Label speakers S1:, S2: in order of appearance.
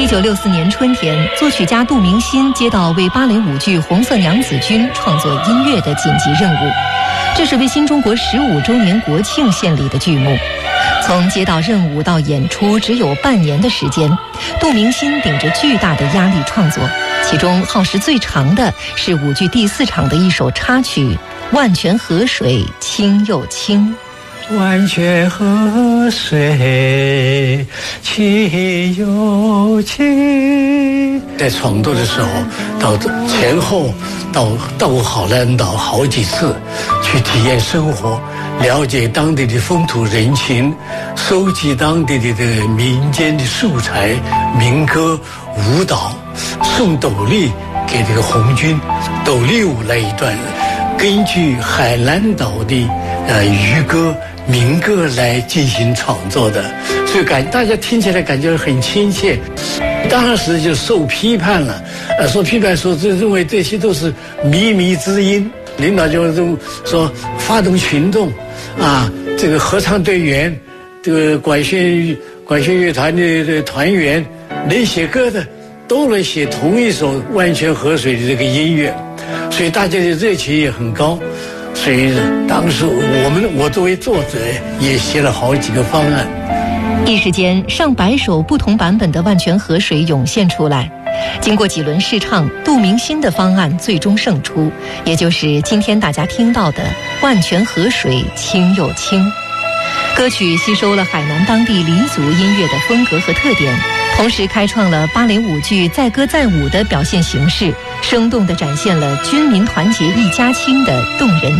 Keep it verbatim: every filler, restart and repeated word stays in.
S1: 九六四年春天，作曲家杜明新接到为芭蕾舞剧《红色娘子军》创作音乐的紧急任务，这是为新中国十五周年国庆献礼的剧目。从接到任务到演出只有半年的时间，杜明新顶着巨大的压力创作，其中耗时最长的是舞剧第四场的一首插曲《万泉河水清又清》。
S2: 万泉河水清又清，在创作的时候，到前后到到过好兰岛好几次，去体验生活，了解当地的风土人情，收集当地的这个民间的素材、民歌、舞蹈，送斗笠给这个红军，斗笠舞那一段，根据海南岛的呃渔歌。民歌来进行创作的，所以感大家听起来感觉很亲切。当时就受批判了，呃，受批判说这认为这些都是靡靡之音。领导就说发动群众，啊，这个合唱队员，这个管弦管弦乐团的的团员，能写歌的都能写同一首《万泉河水》的这个音乐，所以大家的热情也很高。所以当时我们我作为作者也写了好几个方案，
S1: 一时间上百首不同版本的《万泉河水》涌现出来。经过几轮试唱，杜明新的方案最终胜出，也就是今天大家听到的《万泉河水清又清》。歌曲吸收了海南当地黎族音乐的风格和特点，同时开创了芭蕾舞剧载歌载舞的表现形式，生动地展现了军民团结一家亲的动人